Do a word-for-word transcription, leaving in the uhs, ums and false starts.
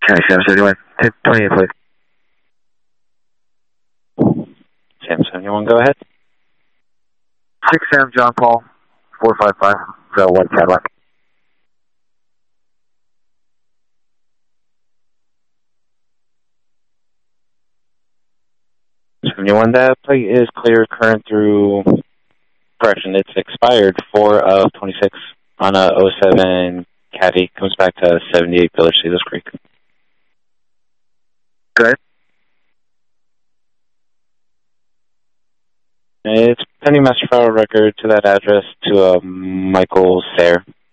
County Sam seventy-one, twenty-eight, please. Sam seventy-one, go ahead. six Sam John Paul, four five five, Rail one Cadillac. seventy-one, that plate is clear current through, correction, it's expired four of twenty-six on a oh seven Caddy, comes back to seventy-eight Village Cedars Creek. Good. It's pending master file record to that address to uh, Michael Sayre.